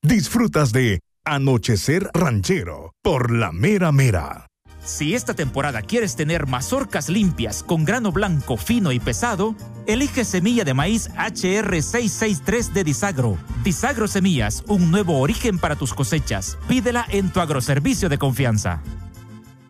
disfrutas de Anochecer Ranchero por La Mera Mera. Si esta temporada quieres tener mazorcas limpias con grano blanco, fino y pesado, elige semilla de maíz HR663 de Disagro. Disagro Semillas, un nuevo origen para tus cosechas. Pídela en tu agroservicio de confianza.